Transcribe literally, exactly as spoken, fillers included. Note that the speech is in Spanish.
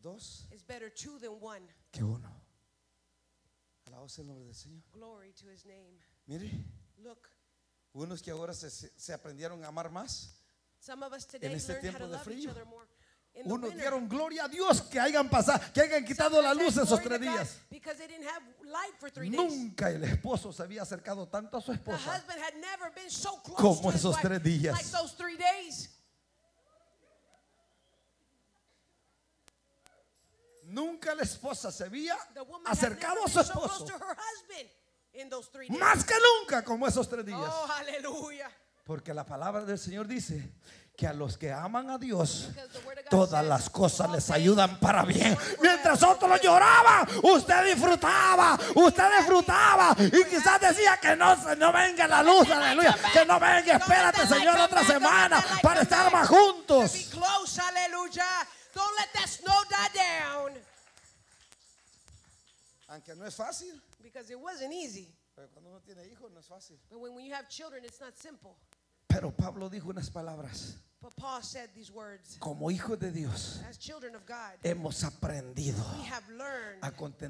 dos It's better two than one. que uno. Alabado sea el nombre del Señor. Glory to his name. Mire, Look, unos que ahora se, se aprendieron a amar más. some of us today En este learn how to tiempo de love each frío, other more. In the Unos winter, dieron gloria a Dios que hayan pasado, que hayan quitado la luz esos tres días. because they didn't have light for three days. Nunca el esposo se había acercado tanto a su The esposa husband had never been so close como to his esos wife tres días. like those three days. Nunca la esposa se había The woman had acercado never a su been so close esposo to her husband in those three days. más que nunca como esos tres días. Oh, hallelujah. Porque la palabra del Señor dice que a los que aman a Dios Because the word of God todas says, las cosas all les things ayudan para bien. work for Mientras our otros good. lloraban, usted disfrutaba, usted disfrutaba y quizás decía que no, no venga la luz, aleluya, que no venga, espérate Señor otra semana para estar más To be juntos. close, hallelujah. Don't let that snow die down. Aunque no es fácil, Because it wasn't easy. pero cuando uno tiene hijos no es fácil. But when, when you have children, it's not simple. Pero Pablo dijo unas palabras: But Paul said these words. como hijos de Dios As children of God, hemos aprendido we have learned a contener